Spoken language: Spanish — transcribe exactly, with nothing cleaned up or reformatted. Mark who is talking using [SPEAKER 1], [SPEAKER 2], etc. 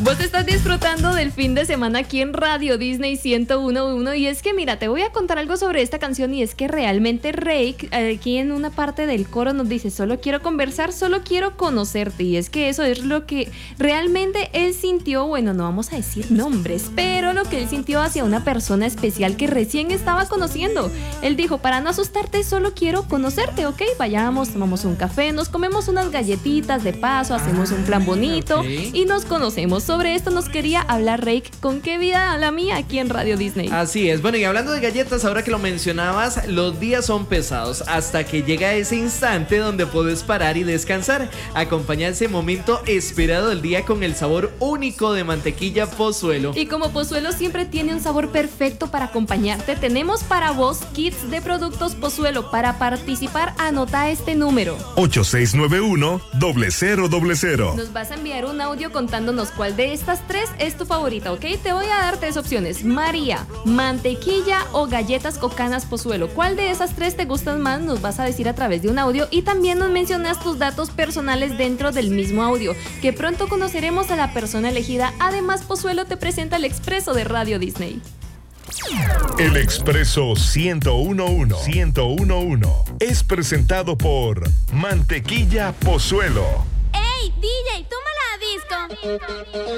[SPEAKER 1] Vos estás disfrutando del fin de semana aquí en Radio Disney ciento uno punto uno y es que mira, te voy a contar algo sobre esta canción y es que realmente Rake aquí en una parte del coro nos dice: solo quiero conversar, solo quiero conocerte, y es que eso es lo que realmente él sintió. Bueno, no vamos a decir nombres, pero lo que él sintió hacia una persona especial que recién estaba conociendo. Él dijo: para no asustarte, solo quiero conocerte, ¿ok? Vayamos, tomamos un café, nos comemos unas galletitas de paso, hacemos un plan bonito
[SPEAKER 2] okay.
[SPEAKER 1] y nos conocemos. Sobre esto nos quería hablar Rake con Qué vida la mía aquí en Radio Disney.
[SPEAKER 2] Así es. Bueno, y hablando de galletas, ahora que lo mencionabas, los días son pesados hasta que llega ese instante donde puedes parar y descansar. Acompaña ese momento esperado del día con el sabor único de mantequilla Pozuelo.
[SPEAKER 1] Y como Pozuelo siempre tiene un sabor perfecto para acompañarte, tenemos para vos kits de productos Pozuelo. Para participar, anota este número:
[SPEAKER 3] ocho seis nueve uno, cero cero cero.
[SPEAKER 1] Nos vas a enviar un audio contándonos cuál de estas tres es tu favorita, ¿ok? Te voy a dar tres opciones: María, mantequilla o galletas Cocanas Pozuelo. ¿Cuál de esas tres te gustan más? Nos vas a decir a través de un audio, y también nos mencionas tus datos personales dentro del mismo audio, que pronto conoceremos a la persona elegida. Además, Pozuelo te presenta el Expreso de Radio Disney.
[SPEAKER 3] El Expreso ciento uno punto uno ciento uno punto uno es presentado por Mantequilla Pozuelo.
[SPEAKER 4] ¡Ey, D J, toma la disco!